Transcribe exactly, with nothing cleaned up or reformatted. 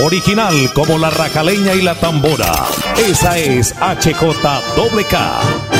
original como la racaleña y la tambora. Esa es H J K K.